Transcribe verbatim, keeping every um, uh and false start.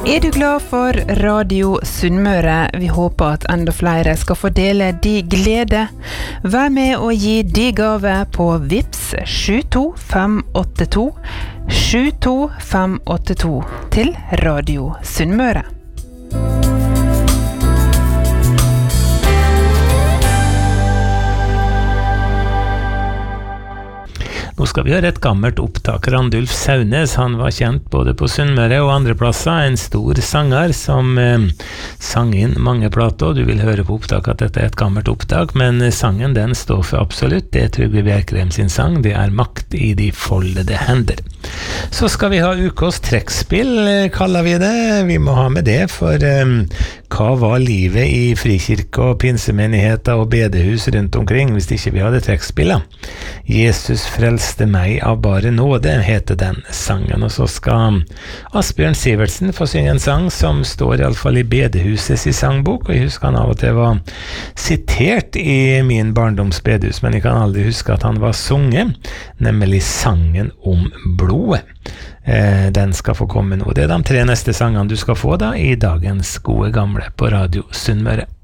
Er du glad for Radio Sunnmøre? Vi håper at enda flere skal få dele de glede. Vær med og gi de gave på Vips sju to fem åtte to sju to fem åtte to til Radio Sunnmøre. Nå skal vi høre et gammelt opptak. Randulf Saunes, han var kjent både på Sunnmøre og andre plasser, en stor sanger som eh, sang inn mange plater. Du vil høre på opptak at dette er et gammelt opptak, men sangen den står for absolutt. Det er Trygve Bjerkrem sin sang, det er Makt i de foldede hender. Så skal vi ha ukos trekkspill, kaller vi det. Vi må ha med det, for eh, hva var livet i frikirke og pinsemenigheter og bedehus rundt omkring hvis ikke vi hadde trekkspillet? Jesus frelste meg av bare nåde, heter den sangen. Og så skal Asbjørn Sivertsen få synge en sang som står i alle fall i bedehusets i sangbok, og jeg husker han av og til var sitert i min barndoms bedehus, men jeg kan aldri huske at han var sunget, nemlig sangen om blodet. Eh, den skal få komme nå. Det er de tre neste sangene du skal få da i dagens gode gamle på Radio Sunnmøre.